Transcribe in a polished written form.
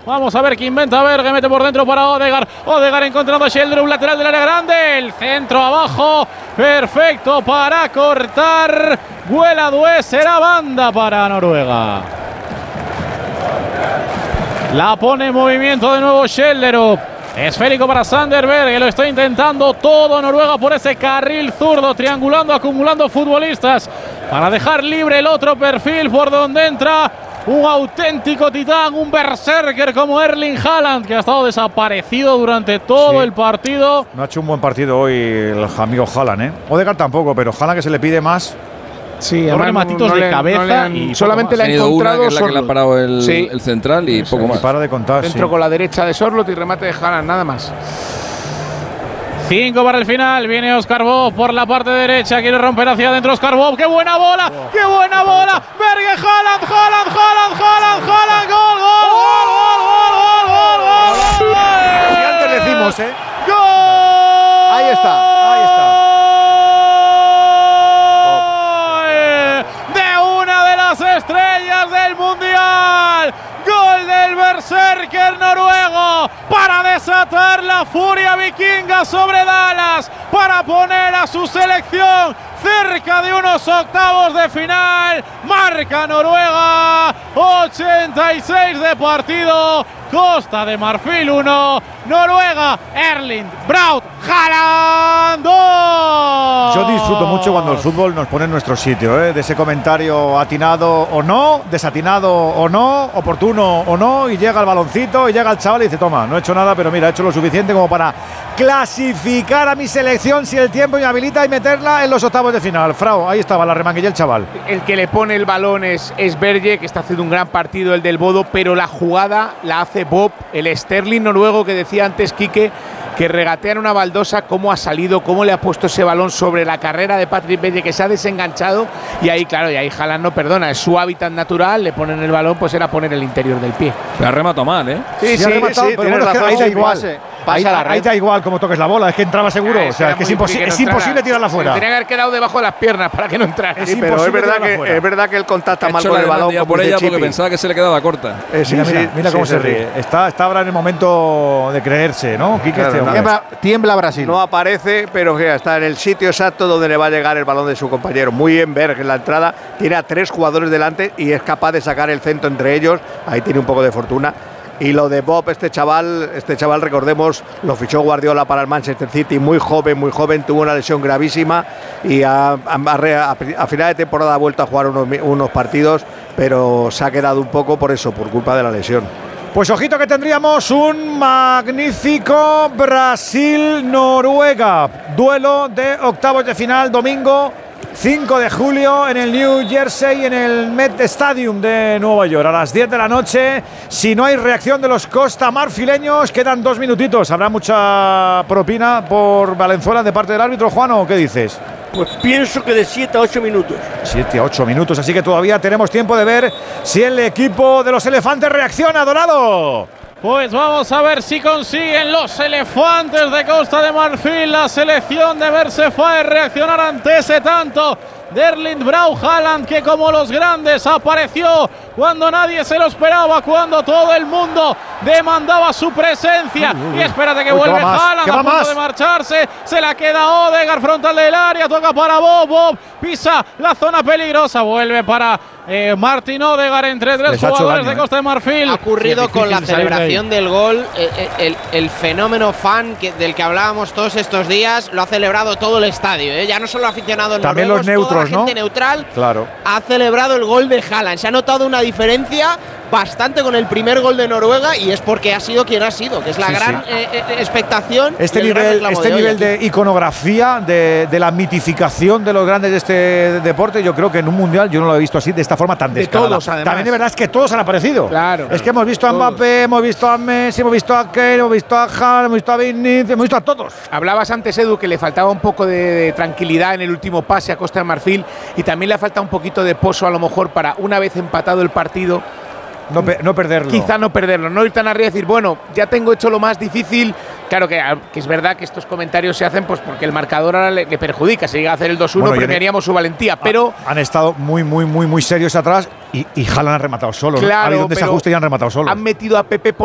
Vamos a ver qué inventa Berge. Mete por dentro para Odegaard. Odegaard encontrando a Sheldon, un lateral del área grande. El centro abajo. Perfecto para cortar. Vuela Due, será banda para Noruega. La pone en movimiento de nuevo Schellerup. Esférico para Sander Berge, lo está intentando todo Noruega por ese carril zurdo, triangulando, acumulando futbolistas para dejar libre el otro perfil por donde entra un auténtico titán, un berserker como Erling Haaland, que ha estado desaparecido durante todo el partido. No ha hecho un buen partido hoy el amigo Haaland, ¿eh? Odegaard tampoco, pero Haaland, que se le pide más. Sí, además matitos de cabeza y solamente le ha encontrado una, que es la que le ha parado el central y poco más. Para de contar. Centro con la derecha de Sorloth y remate de Haaland, nada más. 5 para el final. Viene Oscar Bob por la parte derecha. Quiere romper hacia adentro Oscar Bob. ¡Qué buena bola! ¡Qué buena bola! Berge, Haaland, Haaland, Haaland, Haaland, Haaland. ¡Gol, gol, gol, gol, gol, gol, gol! Si antes decimos, ¿eh? ¡Gol! Ahí está, ahí está. Estrellas del Mundial. Gol del berserker noruego para desatar la furia vikinga sobre Dallas, para poner a su selección cerca de unos octavos de final. Marca Noruega, 86 de partido. Costa de Marfil 1, Noruega, Erling Braut Haaland 2. Yo disfruto mucho cuando el fútbol nos pone en nuestro sitio, de ese comentario atinado o no, desatinado o no, oportuno o no, y llega el baloncito y llega el chaval y dice: toma, no he hecho nada, pero mira, he hecho lo suficiente como para clasificar a mi selección si el tiempo me habilita y meterla en los octavos de final. Frau, ahí estaba, la remanguilla el chaval. El que le pone el balón es Berge, que está haciendo un gran partido, el del Bodo, pero la jugada la hace Bob, el Sterling noruego que decía antes Quique, que regatea en una baldosa. Cómo ha salido, cómo le ha puesto ese balón sobre la carrera de Patrick Berge, que se ha desenganchado, y ahí, claro, y ahí Haaland no perdona, es su hábitat natural, le ponen el balón, pues era poner el interior del pie. Se ha rematado mal, ¿eh? Sí, ha rematado, pero bueno, es que ahí da igual. Ahí da igual como toques la bola, es que entraba seguro. O sea, es que es imposible tirarla fuera. Tenía que haber quedado debajo de las piernas para que no entrara. Sí, pero es verdad que él contacta mal con el balón. Por ella porque pensaba que se le quedaba corta. Mira cómo se ríe. Está ahora en el momento de creerse, ¿no? Tiembla Brasil. No aparece, pero está en el sitio exacto donde le va a llegar el balón de su compañero. Muy bien Berge en la entrada. Tiene a 3 jugadores delante y es capaz de sacar el centro entre ellos. Ahí tiene un poco de fortuna. Y lo de Bob, este chaval, recordemos, lo fichó Guardiola para el Manchester City, muy joven, tuvo una lesión gravísima y a final de temporada ha vuelto a jugar unos partidos, pero se ha quedado un poco por culpa de la lesión. Pues ojito que tendríamos un magnífico Brasil-Noruega, duelo de octavos de final, domingo 5 de julio en el New Jersey, en el Met Stadium de Nueva York, a las 10 de la noche. Si no hay reacción de los costamarfileños, quedan 2 minutitos. ¿Habrá mucha propina por Valenzuela de parte del árbitro, Juan, o qué dices? Pues pienso que de 7 a 8 minutos. 7 a 8 minutos, así que todavía tenemos tiempo de ver si el equipo de los elefantes reacciona, Dorado. Pues vamos a ver si consiguen los elefantes de Costa de Marfil, la selección de Versefae, reaccionar ante ese tanto de Erling Braut Haaland, que como los grandes apareció cuando nadie se lo esperaba, cuando todo el mundo demandaba su presencia. Y espérate que vuelve Haaland a punto de marcharse, se la queda Odegaard frontal del área, toca para Bob, pisa la zona peligrosa, vuelve para Martin Odegaard entre 3 jugadores de Costa de Marfil. Ha ocurrido con la celebración del gol, el fenómeno fan del que hablábamos todos estos días, lo ha celebrado todo el estadio, ya no solo aficionados también noruegos, los neutros, toda la gente neutral, claro, ha celebrado el gol de Haaland. Se ha notado una diferencia bastante con el primer gol de Noruega, y es porque ha sido quien ha sido, que es la gran expectación. Este nivel de iconografía, de la mitificación de los grandes de este deporte, yo creo que en un mundial yo no lo he visto así, de esta forma tan descarada. Todos, además. También de verdad es que todos han aparecido. Claro. Es que hemos visto a Mbappé, hemos visto a Messi, hemos visto a Kane, hemos visto a Haaland, hemos visto a Vinicius, hemos visto a todos. Hablabas antes, Edu, que le faltaba un poco de tranquilidad en el último pase a Costa de Marfil, y también le ha faltado un poquito de pozo a lo mejor para, una vez empatado el partido, no perderlo. Quizá no perderlo, no ir tan arriba y decir, bueno, ya tengo hecho lo más difícil. Claro que es verdad que estos comentarios se hacen pues porque el marcador ahora le perjudica. Si llega a hacer el 2-1, premiaríamos su valentía, pero han estado muy serios atrás y Haaland ha rematado solo. Claro, ha habido un desajuste y han rematado solo. Han metido a Pepe por